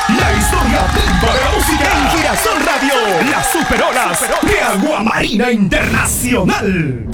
La historia viva de la música en Girasol Radio. Las superolas de Agua Marina Internacional.